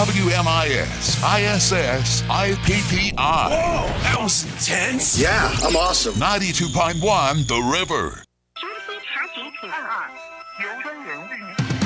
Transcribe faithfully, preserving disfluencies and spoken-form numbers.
W M I S, I S S, I P P I. Whoa, that was intense. Yeah, I'm awesome. ninety-two point one The River. 山西茶景品二二，游春人玉。